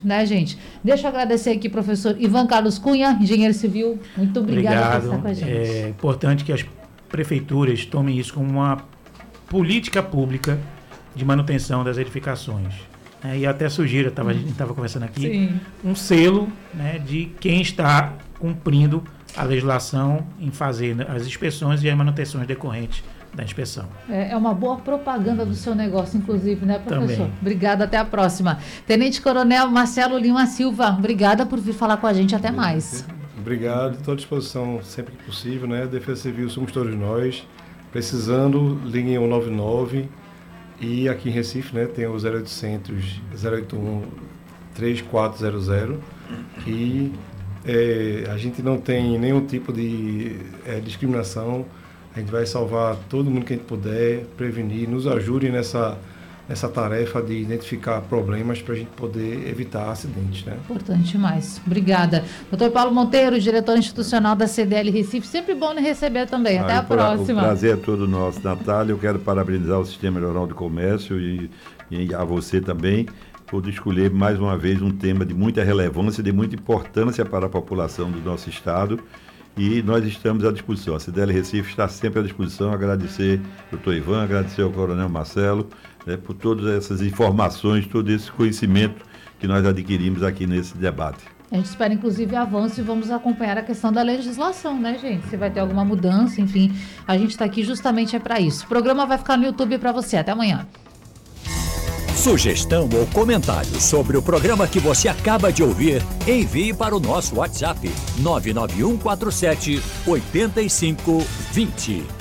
Né, gente? Deixa eu agradecer aqui, professor Ivan Carlos Cunha, engenheiro civil. Muito obrigado por estar com a gente. É importante que as prefeituras tomem isso como uma política pública de manutenção das edificações. E até sugiro, a gente estava conversando aqui, Sim. um selo, né, de quem está cumprindo a legislação em fazer as inspeções e as manutenções decorrentes da inspeção. É uma boa propaganda do seu negócio, inclusive, né, professor? Também. Obrida, até a próxima. Tenente Coronel Marcelo Lima Silva, obrigada por vir falar com a gente, até mais. Obrigado, estou à disposição sempre que possível, né? Defesa Civil somos todos nós. Precisando, liguem 199 e aqui em Recife, né, tem o 0800 081 3400 e a gente não tem nenhum tipo de discriminação. A gente vai salvar todo mundo que a gente puder, prevenir, nos ajude nessa tarefa de identificar problemas para a gente poder evitar acidentes, né? Importante demais. Obrigada. Dr. Paulo Monteiro, diretor institucional da CDL Recife, sempre bom lhe receber também. Até a próxima. O prazer é todo nosso, Natália. Eu quero parabenizar o Sistema Regional de Comércio e a você também por escolher mais uma vez um tema de muita relevância, de muita importância para a população do nosso estado. E nós estamos à disposição. A CDL Recife está sempre à disposição. Agradecer ao Dr. Ivan, agradecer ao Coronel Marcelo, por todas essas informações, todo esse conhecimento que nós adquirimos aqui nesse debate. A gente espera, inclusive, avanço e vamos acompanhar a questão da legislação, né, gente? Se vai ter alguma mudança, enfim, a gente está aqui justamente para isso. O programa vai ficar no YouTube para você. Até amanhã. Sugestão ou comentário sobre o programa que você acaba de ouvir, envie para o nosso WhatsApp 99147 8520.